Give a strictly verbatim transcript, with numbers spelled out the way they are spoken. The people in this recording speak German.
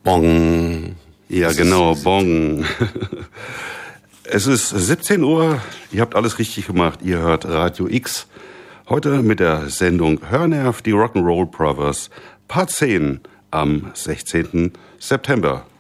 Bong. Ja, genau, Bong. Es ist siebzehn Uhr, ihr habt alles richtig gemacht, ihr hört Radio X. Heute mit der Sendung Hörnerv, die Rock'n'Roll Brothers, Part zehn am sechzehnten September.